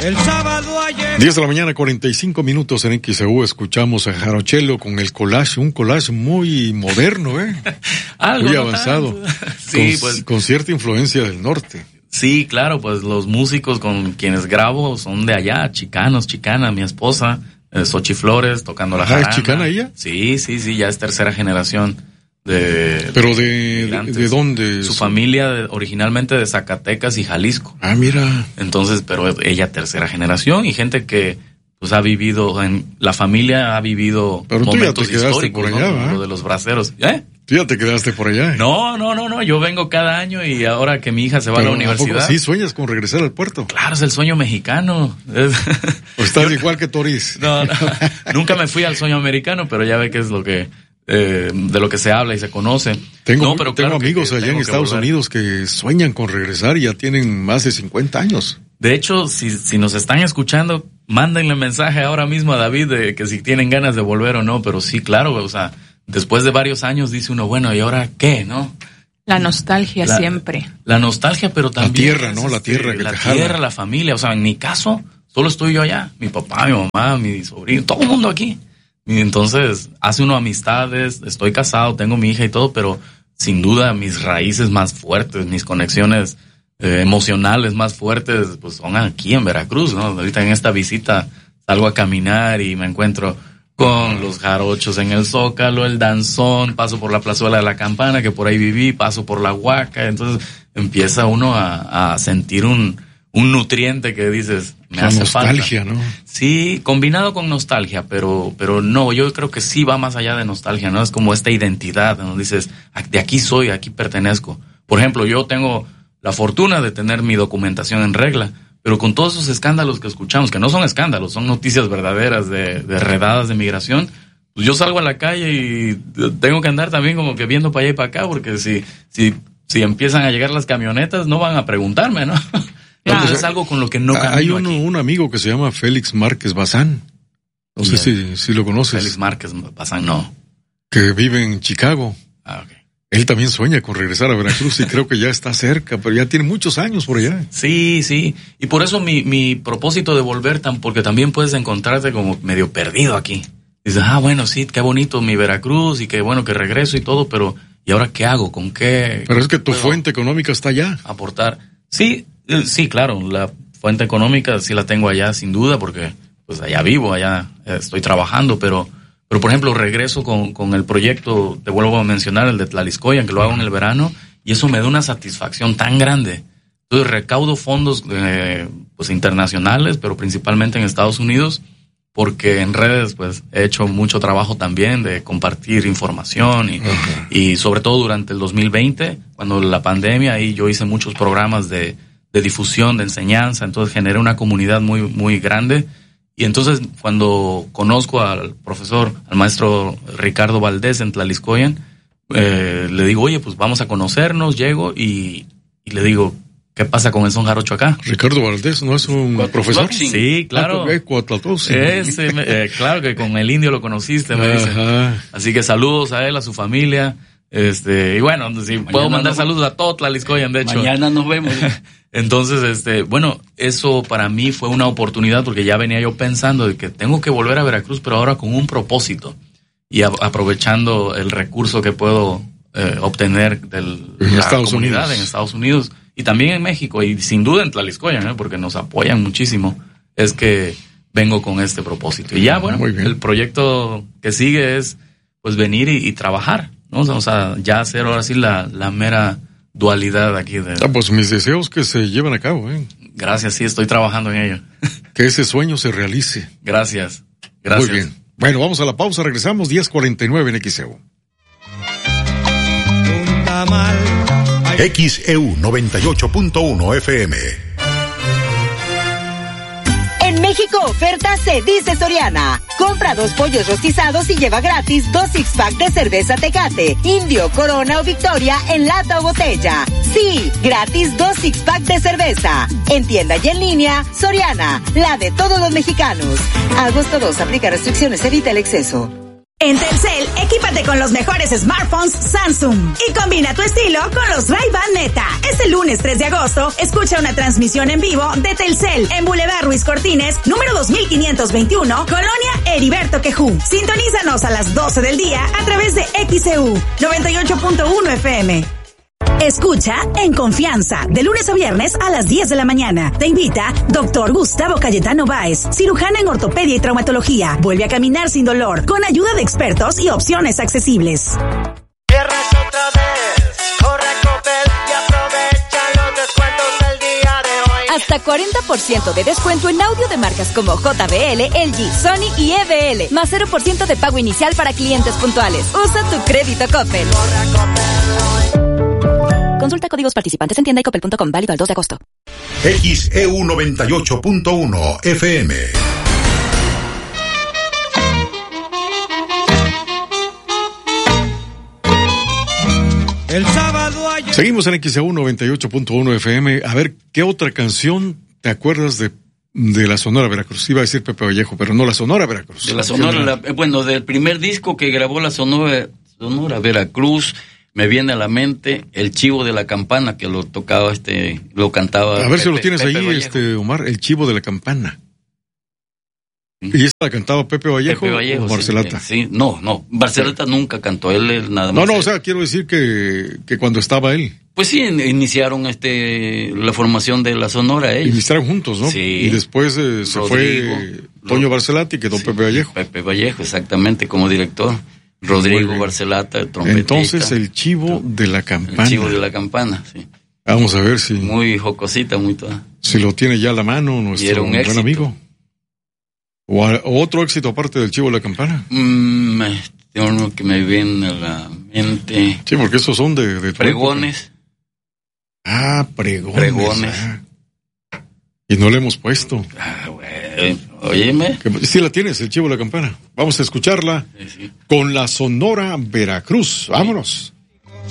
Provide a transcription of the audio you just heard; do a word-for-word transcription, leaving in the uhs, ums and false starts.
El sábado ayer. diez de la mañana, cuarenta y cinco minutos en X E U. Escuchamos a Jarochelo con el collage, un collage muy moderno, ¿eh? Algo muy no avanzado. tanto. Sí, con, pues. Con cierta influencia del norte. Sí, claro, pues los músicos con quienes grabo son de allá, chicanos, chicana, mi esposa, eh, Xochi Flores, tocando la jarana. ¿Es chicana ella? Sí, sí, sí, ya es tercera generación de... ¿Pero de, de, de dónde? Su familia de, originalmente de Zacatecas y Jalisco. Ah, mira. Entonces, pero ella tercera generación y gente que pues ha vivido, en la familia ha vivido pero momentos tú ya te quedaste históricos, por allá, ¿no? ¿verdad? Lo de los braceros. ¿Eh? Tú ya te quedaste por allá. ¿eh? No, no, no, no, yo vengo cada año y ahora que mi hija se va pero a la universidad. ¿sí sueñas con regresar al puerto? Claro, es el sueño mexicano. ¿O estás igual que Toriz? No, no, nunca me fui al sueño americano, pero ya ve que es lo que, eh, de lo que se habla y se conoce. Tengo, no, pero tengo claro amigos que, que allá en Estados Unidos que sueñan con regresar y ya tienen más de cincuenta años. De hecho, si, si nos están escuchando, mándenle mensaje ahora mismo a David de que si tienen ganas de volver o no, pero sí, claro, o sea, después de varios años dice uno, bueno, ¿y ahora qué, no? La nostalgia la, siempre. La nostalgia, pero también... La tierra, ¿no? La tierra que La te tierra, jala. la familia, o sea, en mi caso, solo estoy yo allá, mi papá, mi mamá, mi sobrino, todo el mundo aquí. Y entonces, hace uno amistades, estoy casado, tengo mi hija y todo, pero sin duda mis raíces más fuertes, mis conexiones eh, emocionales más fuertes, pues son aquí en Veracruz, ¿no? Ahorita en esta visita salgo a caminar y me encuentro con los jarochos en el Zócalo, el danzón, paso por la plazuela de la Campana, que por ahí viví, paso por la Huaca, entonces empieza uno a, a sentir un, un nutriente que dices, me la hace nostalgia, falta. ¿no? Sí, combinado con nostalgia, pero, pero no, yo creo que sí va más allá de nostalgia, ¿no? Es como esta identidad, ¿no? Dices, de aquí soy, aquí pertenezco. Por ejemplo, yo tengo la fortuna de tener mi documentación en regla, pero con todos esos escándalos que escuchamos, que no son escándalos, son noticias verdaderas de, de redadas de migración, pues yo salgo a la calle y tengo que andar también como que viendo para allá y para acá, porque si, si, si empiezan a llegar las camionetas, no van a preguntarme, ¿no? Entonces es algo con lo que no camino Hay un, aquí. un amigo que se llama Félix Márquez Bazán. No sé si, si lo conoces. Félix Márquez Bazán, no. Que vive en Chicago. Ah, ok. Él también sueña con regresar a Veracruz y creo que ya está cerca, pero ya tiene muchos años por allá. Sí, sí. Y por eso mi, mi propósito de volver, tan, porque también puedes encontrarte como medio perdido aquí. Dices, ah, bueno, sí, qué bonito mi Veracruz y qué bueno que regreso y todo, pero ¿y ahora qué hago? ¿Con qué? Pero es que tu fuente económica está allá. Aportar. Sí, sí, claro, la fuente económica sí la tengo allá sin duda porque pues allá vivo, allá estoy trabajando, pero... Pero, por ejemplo, regreso con, con el proyecto, te vuelvo a mencionar, el de Tlaliscoyan, que lo hago en el verano, y eso me da una satisfacción tan grande. Entonces, recaudo fondos eh, pues internacionales, pero principalmente en Estados Unidos, porque en redes pues he hecho mucho trabajo también de compartir información y, uh-huh. y sobre todo durante el dos mil veinte, cuando la pandemia, ahí yo hice muchos programas de, de difusión, de enseñanza, entonces generé una comunidad muy, muy grande. Y entonces, cuando conozco al profesor, al maestro Ricardo Valdés en Tlaliscoyan, eh, le digo, oye, pues vamos a conocernos, llego y, y le digo, ¿qué pasa con el son jarocho acá? Ricardo Valdés, ¿no es un profesor? Sí, claro. Ah, Cuatlatós. Ese, eh, claro que con el indio lo conociste, me dice. Así que saludos a él, a su familia. Este, y bueno, si mañana puedo mandar nos... saludos a todo Tlaliscoyan, de hecho. Mañana nos vemos. Entonces, este, bueno, eso para mí fue una oportunidad porque ya venía yo pensando de que tengo que volver a Veracruz, pero ahora con un propósito y a, aprovechando el recurso que puedo eh, obtener de la Estados comunidad Unidos. en Estados Unidos y también en México y sin duda en Tlaliscoyan, ¿eh? Porque nos apoyan muchísimo, es que vengo con este propósito. Y ya, bueno, el proyecto que sigue es pues venir y, y trabajar, ¿no? O sea, ya hacer ahora sí la, la mera dualidad aquí de... Ah, pues mis deseos que se lleven a cabo, ¿eh? Gracias, sí, estoy trabajando en ello. Que ese sueño se realice. Gracias, gracias. Muy bien. Bueno, vamos a la pausa, regresamos, diez cuarenta y nueve en X E U. X E U noventa y ocho punto uno F M. En México, oferta se dice Soriana. Compra dos pollos rostizados y lleva gratis dos six-pack de cerveza Tecate, Indio, Corona o Victoria en lata o botella. Sí, gratis dos six-pack de cerveza. En tienda y en línea, Soriana, la de todos los mexicanos. Agosto dos, aplica restricciones, evita el exceso. En Telcel, equipa Equípate con los mejores smartphones Samsung y combina tu estilo con los Ray-Ban Meta. Este lunes tres de agosto, escucha una transmisión en vivo de Telcel en Boulevard Ruiz Cortines, número dos mil quinientos veintiuno, Colonia Heriberto Quejú. Sintonízanos a las doce del día a través de X E U noventa y ocho punto uno F M. Escucha En Confianza, de lunes a viernes a las diez de la mañana. Te invita doctor Gustavo Cayetano Báez, cirujano en ortopedia y traumatología. Vuelve a caminar sin dolor, con ayuda de expertos y opciones accesibles. Cierras otra vez, corre a Coppel y aprovecha los descuentos del día de hoy. Hasta cuarenta por ciento de descuento en audio de marcas como J B L, L G, Sony y E B L, más cero por ciento de pago inicial para clientes puntuales. Usa tu crédito Coppel. Corre a Coppel hoy. Consulta códigos participantes en tienda y coppel punto com, válido al dos de agosto. X E U noventa y ocho punto uno F M. El sábado ayer... Seguimos en X E U noventa y ocho punto uno F M. A ver, ¿qué otra canción te acuerdas de, de la Sonora Veracruz? Iba a decir Pepe Vallejo, pero no la Sonora Veracruz. De la Sonora, la, bueno, del primer disco que grabó la Sonora, Sonora Veracruz, me viene a la mente El Chivo de la Campana, que lo tocaba, este, lo cantaba. A ver Pepe, si lo tienes Pepe ahí, Vallejo. este Omar, El Chivo de la Campana. Sí. ¿Y esta la cantaba Pepe Vallejo, Pepe Vallejo, o Barcelata? Sí, sí, no, no, Barcelata sí. Nunca cantó, él, él nada No, más. no, él. o sea, quiero decir que, que cuando estaba él. Pues sí, iniciaron este la formación de la Sonora ellos. Iniciaron juntos, ¿no? Sí. Y después eh, se Rodrigo, fue Toño Barcelata y quedó sí, Pepe Vallejo. Pepe Vallejo, exactamente, como director. Rodrigo Barcelata, el trompetista. Entonces, El Chivo de la Campana. El Chivo de la Campana, sí. Vamos a ver si... Muy jocosita, muy toda. Si lo tiene ya a la mano nuestro un buen éxito. amigo. O, a, o otro éxito aparte del Chivo de la Campana. Mm, este uno que me viene a la mente. Sí, porque esos son de... de Pregones. Ah, Pregones. Pregones. Ah. Y no le hemos puesto. Ah, güey. Óyeme. Sí la tienes, El Chivo de la Campana. Vamos a escucharla Sí, sí. con la Sonora Veracruz. Vámonos.